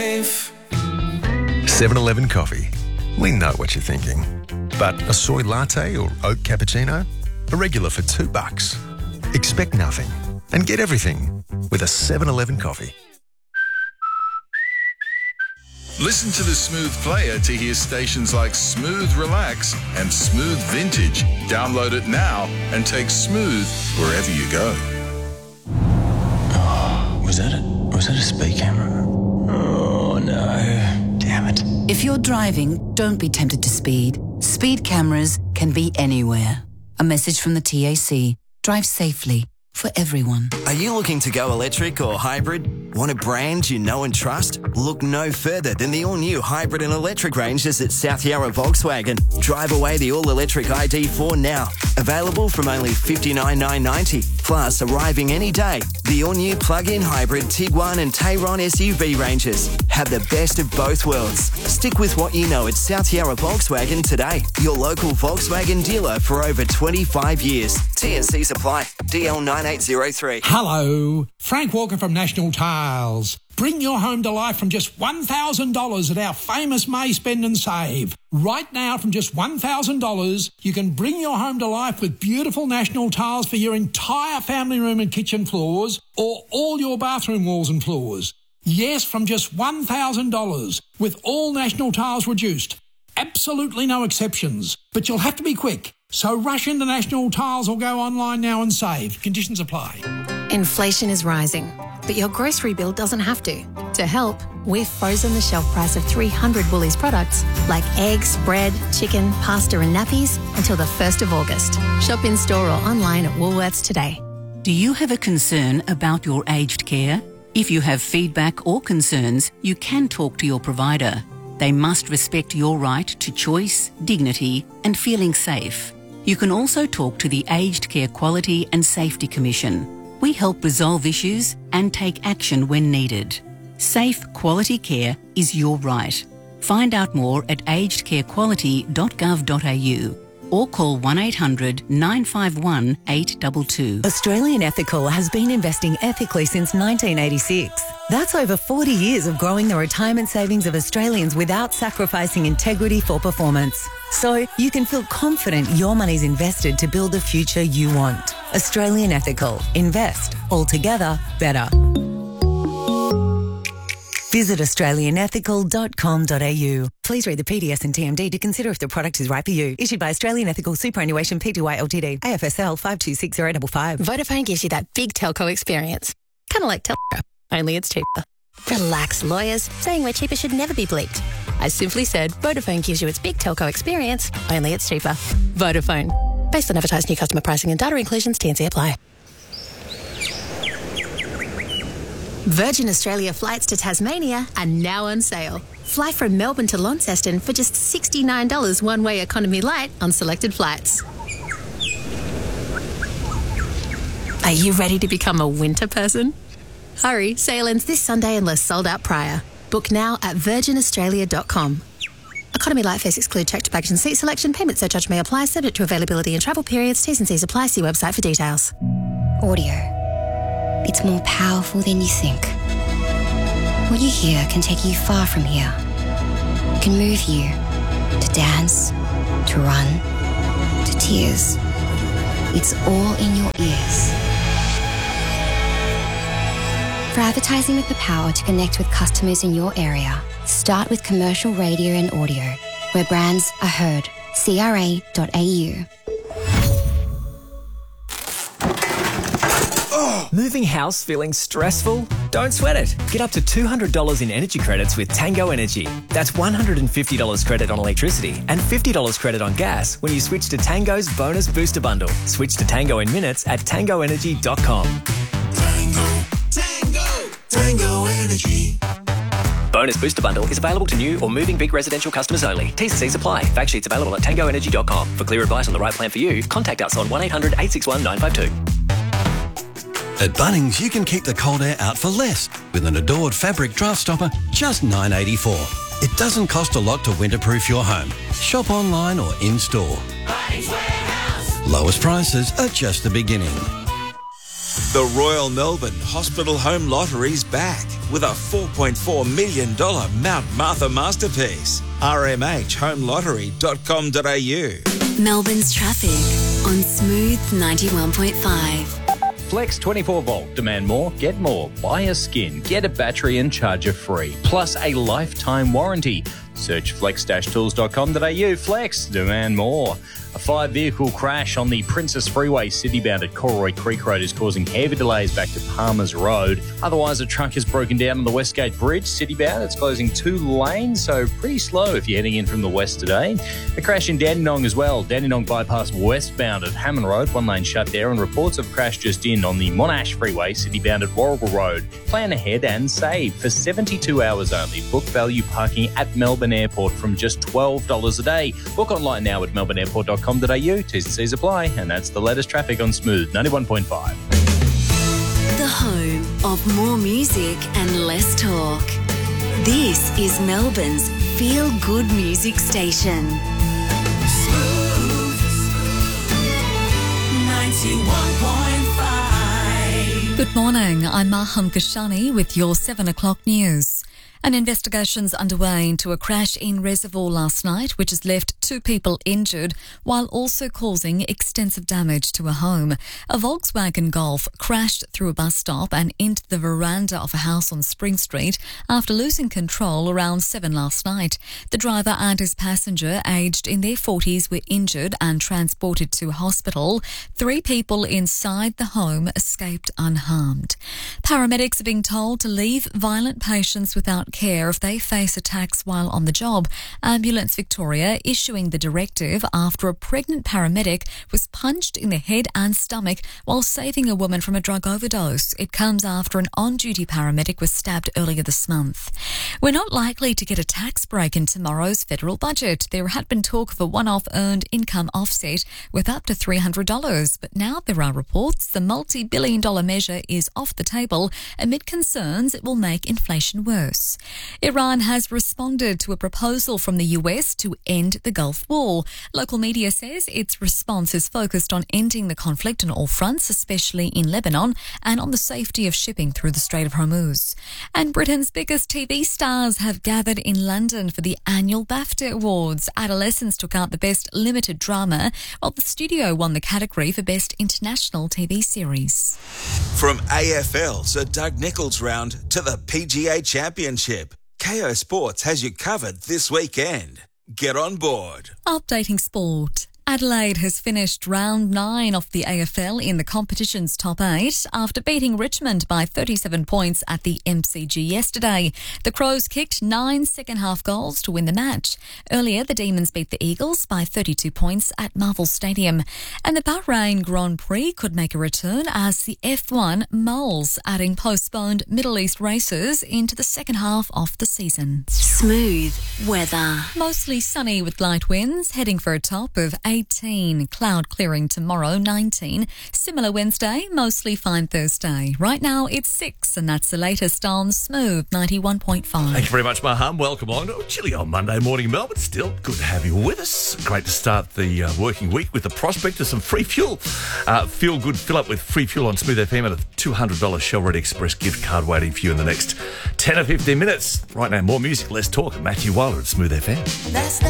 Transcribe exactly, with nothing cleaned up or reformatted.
seven eleven Coffee. We know what you're thinking. But a soy latte or oat cappuccino? A regular for two bucks. Expect nothing and get everything with a seven eleven Coffee. Listen to the Smooth Player to hear stations like Smooth Relax and Smooth Vintage. Download it now and take Smooth wherever you go. Oh, was that a, was that a speed camera? Oh, no. Damn it. If you're driving, don't be tempted to speed. Speed cameras can be anywhere. A message from the T A C. Drive safely. For everyone. Are you looking to go electric or hybrid? Want a brand you know and trust? Look no further than the all-new hybrid and electric ranges at South Yarra Volkswagen. Drive away the all-electric I D four now. Available from only fifty-nine thousand nine hundred ninety dollars. Plus, arriving any day, the all-new plug-in hybrid Tiguan and Tayron S U V ranges. Have the best of both worlds. Stick with what you know at South Yarra Volkswagen today. Your local Volkswagen dealer for over twenty-five years. T and C's apply. D L nine eight zero three. Hello, Frank Walker from National Tiles. Bring your home to life from just one thousand dollars at our famous May Spend and Save. Right now, from just one thousand dollars, you can bring your home to life with beautiful National Tiles for your entire family room and kitchen floors or all your bathroom walls and floors. Yes, from just one thousand dollars, with all National Tiles reduced. Absolutely no exceptions, but you'll have to be quick. So rush into National Tiles or go online now and save. Conditions apply. Inflation is rising, but your grocery bill doesn't have to. To help, we've frozen the shelf price of three hundred Woolies products like eggs, bread, chicken, pasta and nappies until the first of August. Shop in store or online at Woolworths today. Do you have a concern about your aged care? If you have feedback or concerns, you can talk to your provider. They must respect your right to choice, dignity and feeling safe. You can also talk to the Aged Care Quality and Safety Commission. We help resolve issues and take action when needed. Safe, quality care is your right. Find out more at aged care quality dot gov dot a u or call one eight hundred nine five one eight two two. Australian Ethical has been investing ethically since nineteen eighty-six. That's over forty years of growing the retirement savings of Australians without sacrificing integrity for performance. So you can feel confident your money's invested to build the future you want. Australian Ethical. Invest. Altogether better. Visit australian ethical dot com dot a u. Please read the P D S and T M D to consider if the product is right for you. Issued by Australian Ethical Superannuation Pty Ltd. A F S L five two six zero five five. Vodafone gives you that big telco experience. Kind of like Telstra, only it's cheaper. Relax, lawyers. Saying we're cheaper should never be bleeped. I simply said Vodafone gives you its big telco experience, only it's cheaper. Vodafone. Based on advertised new customer pricing and data inclusions, T and C apply. Virgin Australia flights to Tasmania are now on sale. Fly from Melbourne to Launceston for just sixty-nine dollars one-way economy light on selected flights. Are you ready to become a winter person? Hurry, sale ends this Sunday unless sold out prior. Book now at virgin australia dot com. Economy light fares exclude checked baggage and seat selection. Payment surcharge may apply, subject to availability and travel periods. T's and C's apply. See website for details. Audio. It's more powerful than you think. What you hear can take you far from here. It can move you to dance, to run, to tears. It's all in your ears. For advertising with the power to connect with customers in your area, start with commercial radio and audio, where brands are heard. C R A dot A U. Moving house feeling stressful? Don't sweat it. Get up to two hundred dollars in energy credits with Tango Energy. That's one hundred fifty dollars credit on electricity and fifty dollars credit on gas when you switch to Tango's Bonus Booster Bundle. Switch to Tango in minutes at tango energy dot com. Tango, Tango, Tango Energy. Bonus Booster Bundle is available to new or moving big residential customers only. T's and C's apply. Fact sheets available at tango energy dot com. For clear advice on the right plan for you, contact us on one eight hundred eight six one nine five two. At Bunnings, you can keep the cold air out for less with an adored fabric draft stopper, just nine dollars eighty-four. It doesn't cost a lot to winterproof your home. Shop online or in-store. Bunnings Warehouse. Lowest prices are just the beginning. The Royal Melbourne Hospital Home Lottery's back with a four point four million dollars Mount Martha masterpiece. r m h home lottery dot com dot a u. Melbourne's traffic on Smooth ninety-one point five. Flex twenty-four volt. Demand more, get more. Buy a skin, get a battery and charger free. Plus a lifetime warranty. Search flex dash tools dot com dot a u. Flex, demand more. A five-vehicle crash on the Princess Freeway city-bound at Corroy Creek Road is causing heavy delays back to Palmer's Road. Otherwise, a truck has broken down on the Westgate Bridge, city-bound. It's closing two lanes, so pretty slow if you're heading in from the west today. A crash in Dandenong as well. Dandenong bypass westbound at Hammond Road, one lane shut there, and reports of crash just in on the Monash Freeway, city-bound at Warragul Road. Plan ahead and save for seventy-two hours only. Book value parking at Melbourne Airport from just twelve dollars a day. Book online now at melbourne airport dot com dot a u. T's and C's apply, and that's the latest traffic on Smooth ninety-one point five. The home of more music and less talk. This is Melbourne's feel-good music station. Smooth ninety-one point five. Good morning, I'm Maham Kashani with your seven o'clock news. An investigation's underway into a crash in Reservoir last night, which has left two people injured while also causing extensive damage to a home. A Volkswagen Golf crashed through a bus stop and into the veranda of a house on Spring Street after losing control around seven last night. The driver and his passenger, aged in their forties, were injured and transported to hospital. Three people inside the home escaped unharmed. Paramedics are being told to leave violent patients without care if they face attacks while on the job. Ambulance Victoria issuing the directive after a pregnant paramedic was punched in the head and stomach while saving a woman from a drug overdose. It comes after an on-duty paramedic was stabbed earlier this month. We're not likely to get a tax break in tomorrow's federal budget. There had been talk of a one-off earned income offset with up to three hundred dollars, but now there are reports the multi-billion dollar measure is off the table amid concerns it will make inflation worse. Iran has responded to a proposal from the U S to end the Gulf War. Local media says its response is focused on ending the conflict on all fronts, especially in Lebanon, and on the safety of shipping through the Strait of Hormuz. And Britain's biggest T V stars have gathered in London for the annual BAFTA Awards. Adolescents took out the Best Limited Drama, while the studio won the category for Best International T V Series. From A F L Sir Doug Nicholls round to the P G A Championship, K O Sports has you covered this weekend. Get on board. Updating sport. Adelaide has finished round nine of the A F L in the competition's top eight after beating Richmond by thirty-seven points at the M C G yesterday. The Crows kicked nine second-half goals to win the match. Earlier, the Demons beat the Eagles by thirty-two points at Marvel Stadium. And the Bahrain Grand Prix could make a return as the F one mulls, adding postponed Middle East races into the second half of the season. Smooth weather. Mostly sunny with light winds, heading for a top of eighteen. Cloud clearing tomorrow, nineteen. Similar Wednesday, mostly fine Thursday. Right now it's six, and that's the latest on Smooth ninety-one point five. Thank you very much, Maham. Welcome along to a chilly on Monday morning in Melbourne. Still good to have you with us. Great to start the uh, working week with the prospect of some free fuel. Uh, feel good, fill up with free fuel on Smooth F M and a two hundred dollars Shell Red Express gift card waiting for you in the next ten or fifteen minutes. Right now, more music, less talk. Matthew Weiler at Smooth F M. That's